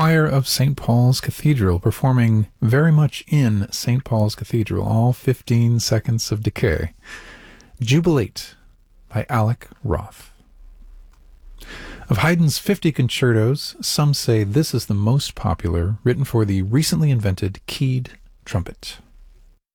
choir of St. Paul's Cathedral, performing very much in St. Paul's Cathedral, all 15 seconds of decay. Jubilate by Alec Roth. Of Haydn's 50 concertos, some say this is the most popular, written for the recently invented keyed trumpet.